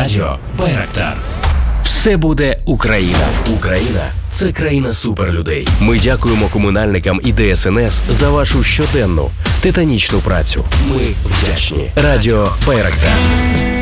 Радіо Байрактар. Все буде Україна. Україна – це країна суперлюдей. Ми дякуємо комунальникам і ДСНС за вашу щоденну титанічну працю. Ми вдячні. Радіо Байрактар.